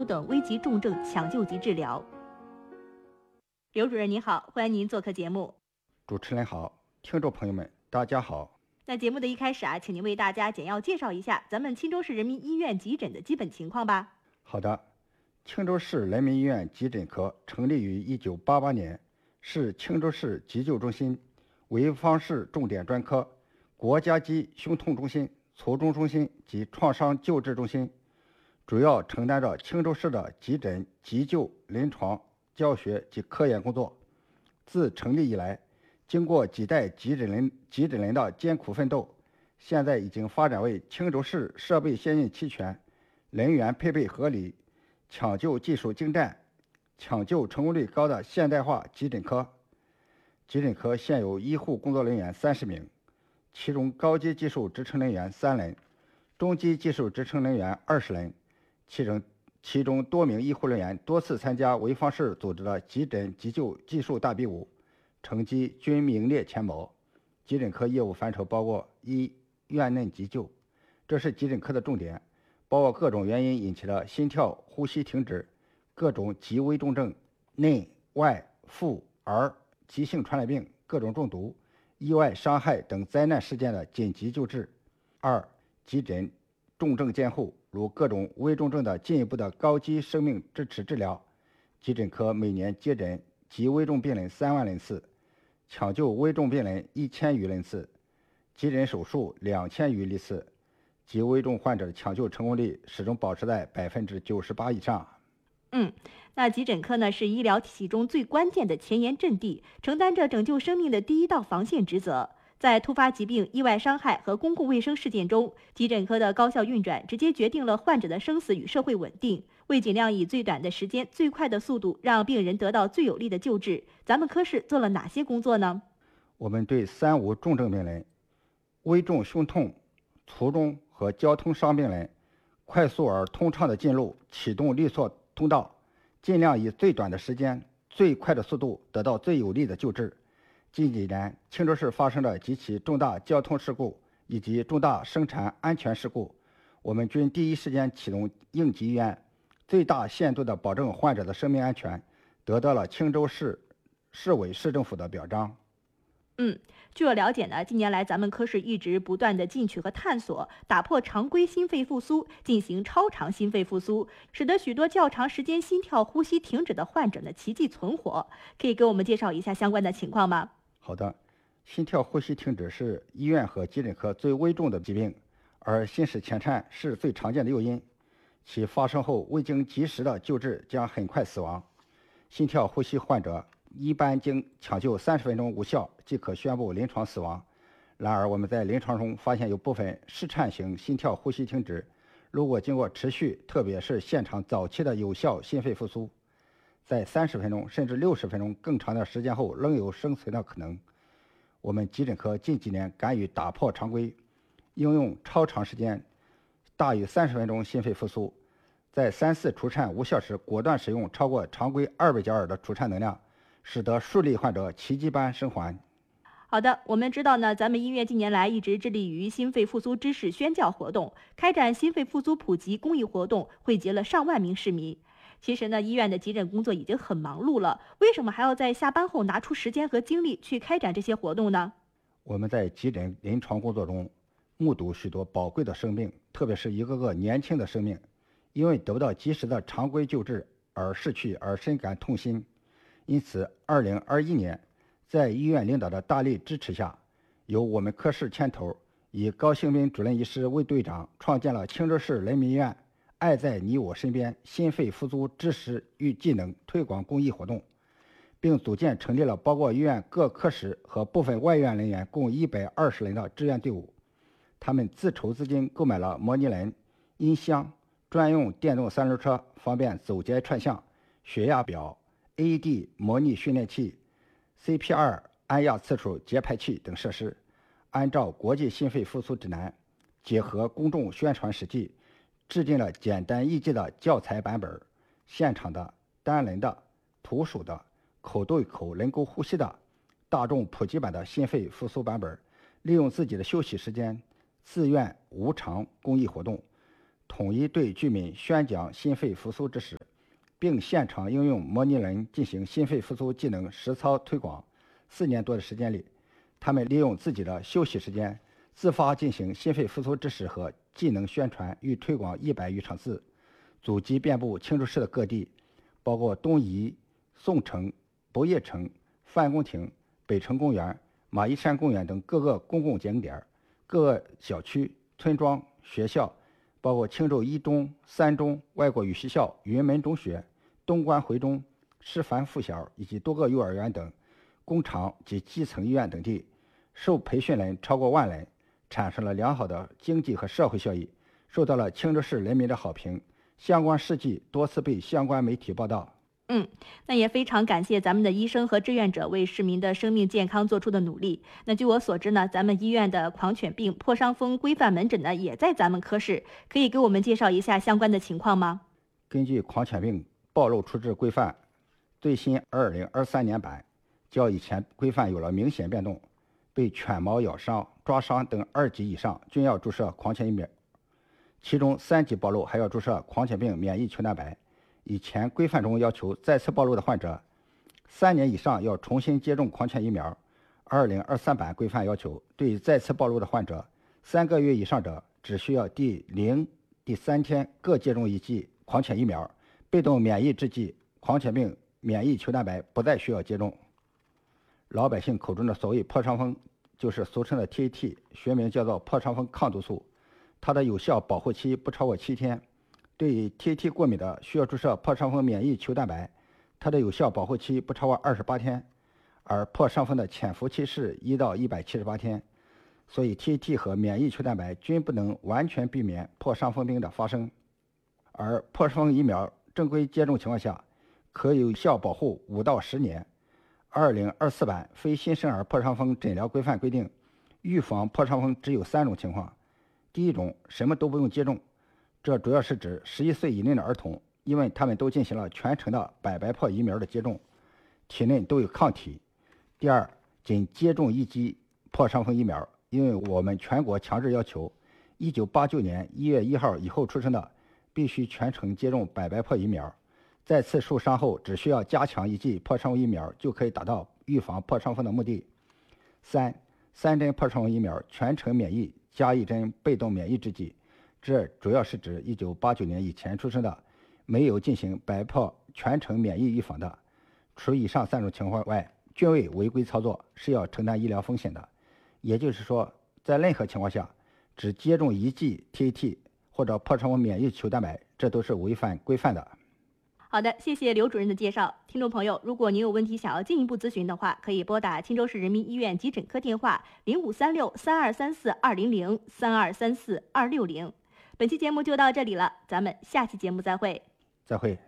等危急重症抢救及治疗。刘主任您好，欢迎您做客节目。 主持人好，听众朋友们大家好。 那节目的一开始请您为大家简要介绍一下咱们青州市人民医院急诊的基本情况吧。 好的，青州市人民医院急诊科成立于1988年，是青州市急救中心、潍坊市重点专科、国家级胸痛中心、卒中中心及创伤救治中心，主要承担着青州市的急诊、急救、临床、教学及科研工作。自成立以来，经过几代急诊人的艰苦奋斗，现在已经发展为青州市设备先进齐全、人员配备合理、抢救技术精湛、抢救成功率高的现代化急诊科。急诊科现有医护工作人员30名，其中高级技术支撑人员3人，中级技术支撑人员20人，其中多名医护人员多次参加潍坊市组织的急诊急救技术大比武，成绩均名列前茅。急诊科业务范畴包括1、院内急救，这是急诊科的重点，包括各种原因引起的心跳、呼吸停止、各种极危重症、内外妇儿急性传染病、各种中毒、意外伤害等灾难事件的紧急救治。2、急诊重症监护，如各种危重症的进一步的高级生命支持治疗。急诊科每年接诊极危重病人3万人次，抢救危重病人1000余人次，急诊手术2000余例次，极危重患者的抢救成功率始终保持在98%以上。 那急诊科呢是医疗体系中最关键的前沿阵地，承担着拯救生命的第一道防线职责。在突发疾病、意外伤害和公共卫生事件中，急诊科的高效运转直接决定了患者的生死与社会稳定。为尽量以最短的时间、最快的速度让病人得到最有力的救治，咱们科室做了哪些工作呢？ 我们对3、5重症病人、危重胸痛、卒中和交通伤病人，快速而通畅的进入，启动绿色通道，尽量以最短的时间、最快的速度得到最有力的救治。近几年，青州市发生的几起重大交通事故以及重大生产安全事故，我们均第一时间启动应急援，最大限度地保证患者的生命安全，得到了青州市市委市政府的表彰。 据我了解呢，近年来咱们科室一直不断的进取和探索，打破常规心肺复苏，进行超长心肺复苏，使得许多较长时间心跳呼吸停止的患者呢奇迹存活。可以给我们介绍一下相关的情况吗？ 好的，心跳呼吸停止是医院和急诊科最危重的疾病，而心室前颤是最常见的诱因，其发生后未经及时的救治将很快死亡。心跳呼吸患者一般经抢救30分钟无效即可宣布临床死亡。然而我们在临床中发现有部分室颤型心跳呼吸停止，如果经过持续特别是现场早期的有效心肺复苏，在30分钟甚至60分钟更长的时间后仍有生存的可能。我们急诊科近几年敢于打破常规，应用超长时间大于30分钟心肺复苏，在3、4除颤无效时果断使用超过常规200焦耳的除颤能量，使得数例患者奇迹般生还。 好的，我们知道呢，咱们医院近年来一直致力于心肺复苏知识宣教活动，开展心肺复苏普及公益活动，惠及了上万名市民。其实呢，医院的急诊工作已经很忙碌了，为什么还要在下班后拿出时间和精力去开展这些活动呢？ 我们在急诊临床工作中目睹许多宝贵的生命，特别是一个个年轻的生命，因为得不到及时的常规救治而逝去而深感痛心。因此2021年在医院领导的大力支持下，由我们科室牵头，以高兴斌主任医师为队长，创建了青州市人民医院爱在你我身边心肺复苏知识与技能推广公益活动，并组建成立了包括医院各科室和部分外院人员共120人的志愿队伍。他们自筹资金购买了模拟人、音箱、专用电动三轮车，方便走街串巷、血压表、AED 模拟训练器、CPR 按压次数节拍器等设施，按照国际心肺复苏指南，结合公众宣传实际，制定了简单易记的教材版本，现场的、单人的、徒手的、口对口人工呼吸的、大众普及版的心肺复苏版本，利用自己的休息时间，自愿无偿公益活动，统一对居民宣讲心肺复苏知识， 并现场应用模拟人进行心肺复苏技能实操推广。4年多的时间里，他们利用自己的休息时间，自发进行心肺复苏知识和技能宣传与推广100余场次，祖籍遍布青州市的各地，包括东仪、宋城、不夜城、范公亭、北城公园、马鞍山公园等各个公共景点，各个小区、村庄、学校，包括青州一中、三中、外国语学校、云门中学、东关回中、师范附小以及多个幼儿园等工厂及基层医院等地，受培训人超过万人，产生了良好的经济和社会效益，受到了青州市人民的好评。相关事迹多次被相关媒体报道。 那也非常感谢咱们的医生和志愿者为市民的生命健康做出的努力。那据我所知呢，咱们医院的狂犬病破伤风规范门诊呢也在咱们科室，可以给我们介绍一下相关的情况吗？ 根据狂犬病暴露处置规范最新2023年版，较以前规范有了明显变动，被犬毛咬伤、抓伤等2级以上均要注射狂犬疫苗，其中3级暴露还要注射狂犬病免疫球蛋白。以前规范中要求再次暴露的患者3年以上要重新接种狂犬疫苗，2023版规范要求对再次暴露的患者3个月以上者只需要第0、第3天各接种1剂狂犬疫苗，被动免疫制剂狂犬病免疫球蛋白不再需要接种。老百姓口中的所谓破伤风，就是俗称的 TAT， 学名叫做破伤风抗毒素，它的有效保护期不超过7天。对 TAT 过敏的需要注射破伤风免疫球蛋白，它的有效保护期不超过28天，而破伤风的潜伏期是1到178天，所以 TAT 和免疫球蛋白均不能完全避免破伤风病的发生。而破伤风疫苗正规接种情况下，可有效保护5到10年。2024版非新生儿破伤风诊疗规范规定，预防破伤风只有3种情况。第一种，什么都不用接种，这主要是指11岁以内的儿童，因为他们都进行了全程的百白破疫苗的接种，体内都有抗体。第二，仅接种1剂破伤风疫苗，因为我们全国强制要求1989年1月1号以后出生的必须全程接种百白破疫苗，再次受伤后只需要加强1剂破伤风疫苗就可以达到预防破伤风的目的。3针破伤风疫苗全程免疫加1针被动免疫制剂，这主要是指1989年以前出生的没有进行白破全程免疫预防的，除以上3种情况外，均为违规操作，是要承担医疗风险的。也就是说，在任何情况下只接种1剂 TAT 或者破伤风免疫球蛋白，这都是违反规范的。 好的，谢谢刘主任的介绍。听众朋友，如果您有问题想要进一步咨询的话，可以拨打青州市人民医院急诊科电话05363234-200 3234-260。本期节目就到这里了，咱们下期节目再会。 再会。